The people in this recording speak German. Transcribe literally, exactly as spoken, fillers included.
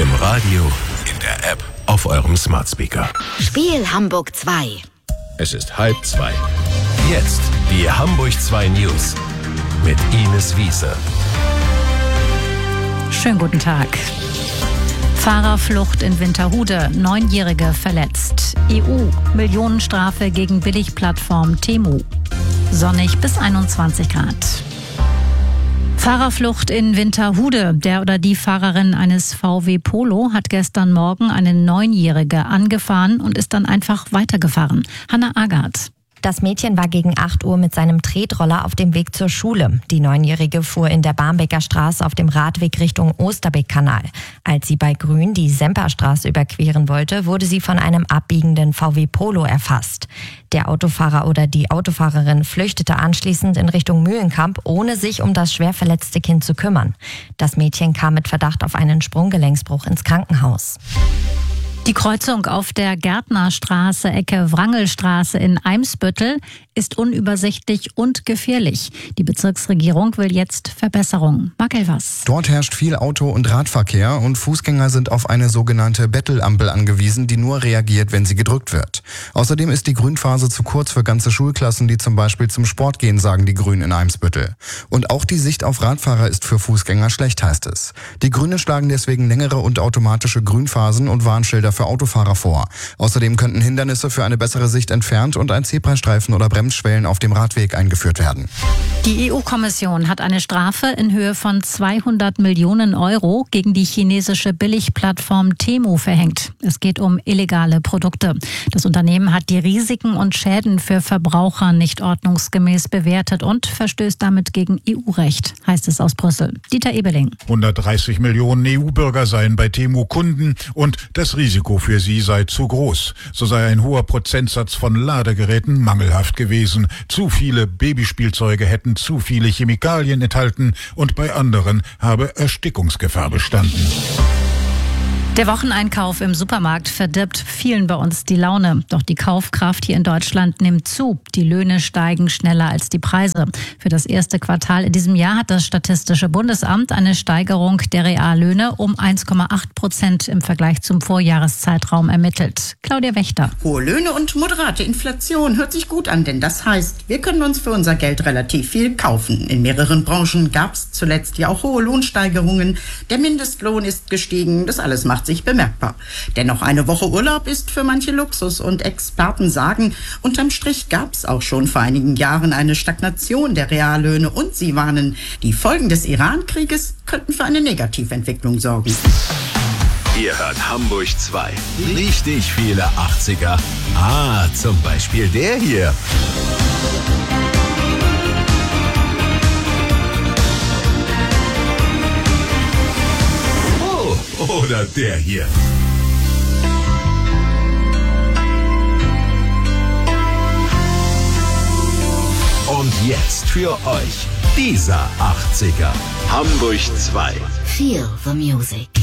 Im Radio, in der App, auf eurem Smart Speaker. Spiel Hamburg zwei. Es ist halb zwei. Jetzt die Hamburg zwei News mit Ines Wiese. Schönen guten Tag. Fahrerflucht in Winterhude, Neunjährige verletzt. E U, Millionenstrafe gegen Billigplattform Temu. Sonnig bis einundzwanzig Grad. Fahrerflucht in Winterhude. Der oder die Fahrerin eines V W Polo hat gestern Morgen eine Neunjährige angefahren und ist dann einfach weitergefahren. Hanna Agard. Das Mädchen war gegen acht Uhr mit seinem Tretroller auf dem Weg zur Schule. Die Neunjährige fuhr in der Barmbeker Straße auf dem Radweg Richtung Osterbeek-Kanal. Als sie bei Grün die Semperstraße überqueren wollte, wurde sie von einem abbiegenden V W Polo erfasst. Der Autofahrer oder die Autofahrerin flüchtete anschließend in Richtung Mühlenkamp, ohne sich um das schwer verletzte Kind zu kümmern. Das Mädchen kam mit Verdacht auf einen Sprunggelenksbruch ins Krankenhaus. Die Kreuzung auf der Gärtnerstraße, Ecke Wrangelstraße in Eimsbüttel, ist unübersichtlich und gefährlich. Die Bezirksregierung will jetzt Verbesserungen. Marc Elvers. Dort herrscht viel Auto- und Radverkehr und Fußgänger sind auf eine sogenannte Bettelampel angewiesen, die nur reagiert, wenn sie gedrückt wird. Außerdem ist die Grünphase zu kurz für ganze Schulklassen, die zum Beispiel zum Sport gehen, sagen die Grünen in Eimsbüttel. Und auch die Sicht auf Radfahrer ist für Fußgänger schlecht, heißt es. Die Grünen schlagen deswegen längere und automatische Grünphasen und Warnschilder für Autofahrer vor. Außerdem könnten Hindernisse für eine bessere Sicht entfernt und ein Zebrastreifen oder Bremsschwellen auf dem Radweg eingeführt werden. Die E U-Kommission hat eine Strafe in Höhe von zweihundert Millionen Euro gegen die chinesische Billigplattform Temu verhängt. Es geht um illegale Produkte. Das Unternehmen hat die Risiken und Schäden für Verbraucher nicht ordnungsgemäß bewertet und verstößt damit gegen E U-Recht, heißt es aus Brüssel. Dieter Ebeling. hundertdreißig Millionen E U-Bürger seien bei Temu Kunden und das Risiko für sie sei zu groß. So sei ein hoher Prozentsatz von Ladegeräten mangelhaft gewesen. Zu viele Babyspielzeuge hätten zu viele Chemikalien enthalten und bei anderen habe Erstickungsgefahr bestanden. Der Wocheneinkauf im Supermarkt verdirbt vielen bei uns die Laune. Doch die Kaufkraft hier in Deutschland nimmt zu. Die Löhne steigen schneller als die Preise. Für das erste Quartal in diesem Jahr hat das Statistische Bundesamt eine Steigerung der Reallöhne um eins Komma acht Prozent im Vergleich zum Vorjahreszeitraum ermittelt. Claudia Wächter. Hohe Löhne und moderate Inflation hört sich gut an, denn das heißt, wir können uns für unser Geld relativ viel kaufen. In mehreren Branchen gab es zuletzt ja auch hohe Lohnsteigerungen. Der Mindestlohn ist gestiegen. Das alles macht sich bemerkbar. Dennoch eine Woche Urlaub ist für manche Luxus und Experten sagen, unterm Strich gab es auch schon vor einigen Jahren eine Stagnation der Reallöhne und sie warnen, die Folgen des Iran-Krieges könnten für eine Negativentwicklung sorgen. Ihr hört Hamburg zwei. Richtig viele achtziger. Ah, zum Beispiel der hier. Oder der hier. Und jetzt für euch dieser achtziger. Hamburg zwei. Feel the music.